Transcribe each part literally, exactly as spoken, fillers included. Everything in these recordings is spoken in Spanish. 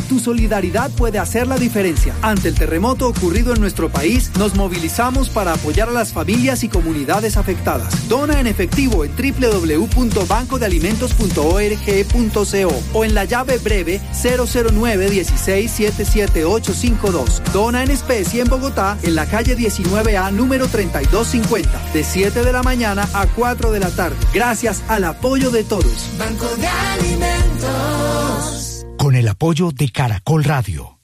Tu solidaridad puede hacer la diferencia. Ante el terremoto ocurrido en nuestro país, nos movilizamos para apoyar a las familias y comunidades afectadas. Dona en efectivo en doble u doble u doble u punto banco de alimentos punto org punto co o en la llave breve cero cero nueve dieciséis setenta y siete ochocientos cincuenta y dos. Dona en especie en Bogotá, en la calle diecinueve A, número treinta y dos cincuenta, de siete de la mañana a cuatro de la tarde. Gracias al apoyo de todos. Banco de Alimentos. Con el apoyo de Caracol Radio.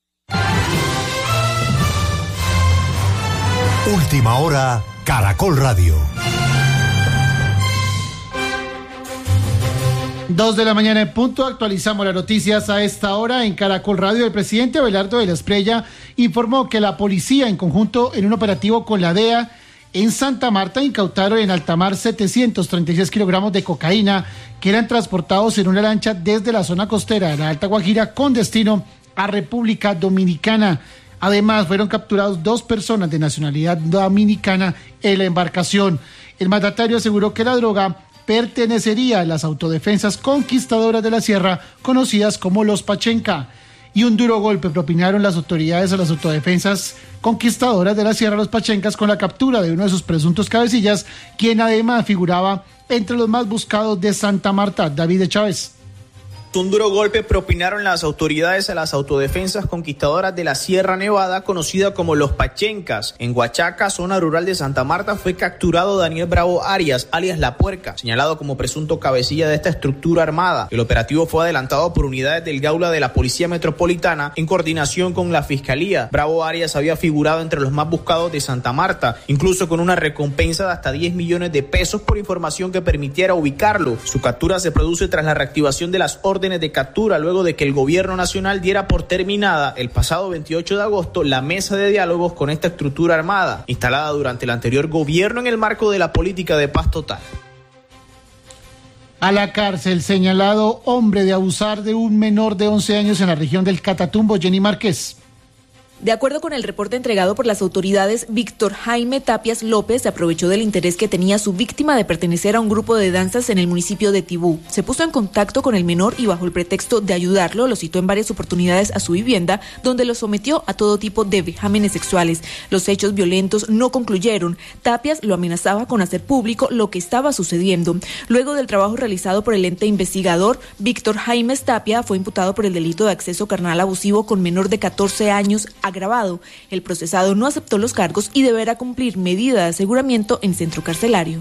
Última hora, Caracol Radio. Dos de la mañana en punto, actualizamos las noticias a esta hora en Caracol Radio. El presidente Abelardo de la Espriella informó que la policía, en conjunto en un operativo con la D E A en Santa Marta, incautaron en alta mar setecientos treinta y seis kilogramos de cocaína que eran transportados en una lancha desde la zona costera de la Alta Guajira con destino a República Dominicana. Además, fueron capturados dos personas de nacionalidad dominicana en la embarcación. El mandatario aseguró que la droga pertenecería a las autodefensas conquistadoras de la sierra, conocidas como los Pachenca. Y un duro golpe propinaron las autoridades a las autodefensas conquistadoras de la sierra, los Pachencas, con la captura de uno de sus presuntos cabecillas, quien además figuraba entre los más buscados de Santa Marta. David de Chávez. Un duro golpe propinaron las autoridades a las autodefensas conquistadoras de la Sierra Nevada, conocida como los Pachencas. En Huachaca, zona rural de Santa Marta, fue capturado Daniel Bravo Arias, alias La Puerca, señalado como presunto cabecilla de esta estructura armada. El operativo fue adelantado por unidades del Gaula de la Policía Metropolitana en coordinación con la Fiscalía. Bravo Arias había figurado entre los más buscados de Santa Marta, incluso con una recompensa de hasta diez millones de pesos por información que permitiera ubicarlo. Su captura se produce tras la reactivación de las órdenes de captura luego de que el gobierno nacional diera por terminada el pasado veintiocho de agosto la mesa de diálogos con esta estructura armada, instalada durante el anterior gobierno en el marco de la política de paz total. A la cárcel, señalado hombre de abusar de un menor de once años en la región del Catatumbo. Jenny Márquez. De acuerdo con el reporte entregado por las autoridades, Víctor Jaime Tapias López se aprovechó del interés que tenía su víctima de pertenecer a un grupo de danzas en el municipio de Tibú. Se puso en contacto con el menor y bajo el pretexto de ayudarlo, lo citó en varias oportunidades a su vivienda, donde lo sometió a todo tipo de vejámenes sexuales. Los hechos violentos no concluyeron. Tapias lo amenazaba con hacer público lo que estaba sucediendo. Luego del trabajo realizado por el ente investigador, Víctor Jaime Tapia fue imputado por el delito de acceso carnal abusivo con menor de catorce años agravado. El procesado no aceptó los cargos y deberá cumplir medida de aseguramiento en centro carcelario.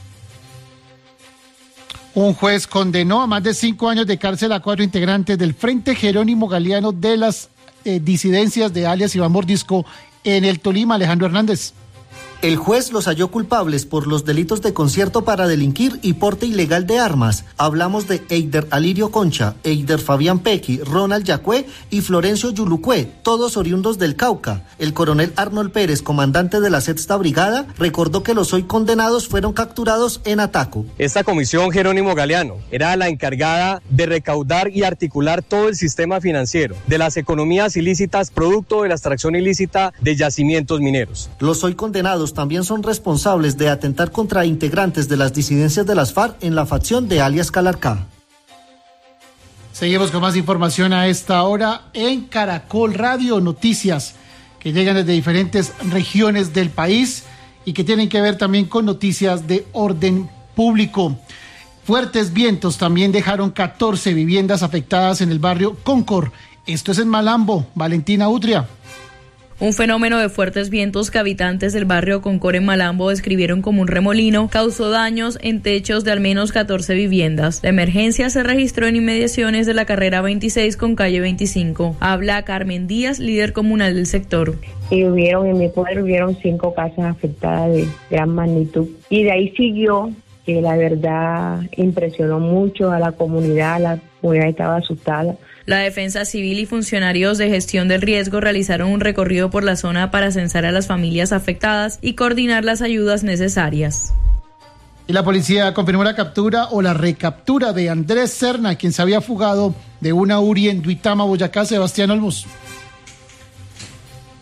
Un juez condenó a más de cinco años de cárcel a cuatro integrantes del Frente Jerónimo Galeano de las eh, disidencias de alias Iván Mordisco en el Tolima. Alejandro Hernández. El juez los halló culpables por los delitos de concierto para delinquir y porte ilegal de armas. Hablamos de Eider Alirio Concha, Eider Fabián Pequi, Ronald Yacue y Florencio Yulucue, todos oriundos del Cauca. El coronel Arnold Pérez, comandante de la Sexta Brigada, recordó que los hoy condenados fueron capturados en Ataco. Esta comisión Jerónimo Galeano era la encargada de recaudar y articular todo el sistema financiero de las economías ilícitas producto de la extracción ilícita de yacimientos mineros. Los hoy condenados también son responsables de atentar contra integrantes de las disidencias de las FARC en la facción de alias Calarcá. Seguimos con más información a esta hora en Caracol Radio, noticias que llegan desde diferentes regiones del país y que tienen que ver también con noticias de orden público. Fuertes vientos también dejaron catorce viviendas afectadas en el barrio Concord. Esto es en Malambo. Valentina Utria. Un fenómeno de fuertes vientos que habitantes del barrio Concord en Malambo describieron como un remolino causó daños en techos de al menos catorce viviendas. La emergencia se registró en inmediaciones de la carrera veintiséis con calle veinticinco. Habla Carmen Díaz, líder comunal del sector. Y hubieron, en mi pueblo hubieron cinco casas afectadas de gran magnitud. Y de ahí siguió, que la verdad impresionó mucho a la comunidad, la comunidad estaba asustada. La Defensa Civil y funcionarios de gestión del riesgo realizaron un recorrido por la zona para censar a las familias afectadas y coordinar las ayudas necesarias. Y la policía confirmó la captura o la recaptura de Andrés Serna, quien se había fugado de una U R I en Duitama, Boyacá. Sebastián Olmos.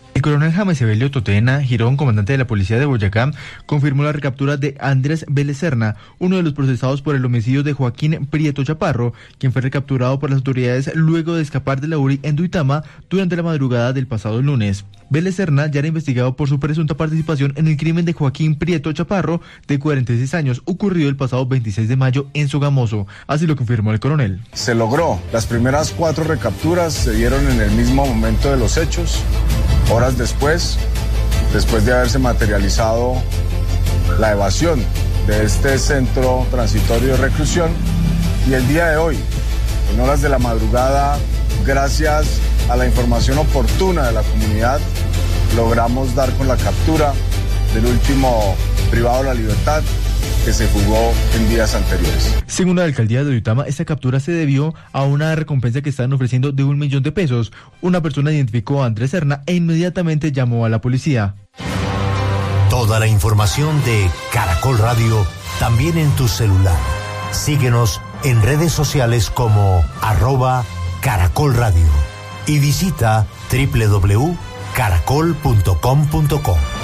El coronel James Evelio Totena Girón, comandante de la policía de Boyacá, confirmó la recaptura de Andrés Vélez Serna, uno de los procesados por el homicidio de Joaquín Prieto Chaparro, quien fue recapturado por las autoridades luego de escapar de la U R I en Duitama durante la madrugada del pasado lunes. Vélez Serna ya era investigado por su presunta participación en el crimen de Joaquín Prieto Chaparro, de cuarenta y seis años, ocurrido el pasado veintiséis de mayo en Sogamoso. Así lo confirmó el coronel. Se logró. Las primeras cuatro recapturas se dieron en el mismo momento de los hechos. Horas después, después de haberse materializado la evasión de este centro transitorio de reclusión, y el día de hoy, en horas de la madrugada, gracias a la información oportuna de la comunidad, logramos dar con la captura del último privado de la libertad que se jugó en días anteriores. Según la alcaldía de Duitama, esta captura se debió a una recompensa que estaban ofreciendo de un millón de pesos. Una persona identificó a Andrés Serna e inmediatamente llamó a la policía. Toda la información de Caracol Radio también en tu celular. Síguenos en redes sociales como arroba Caracol Radio y visita doble u doble u doble u punto caracol punto com punto co.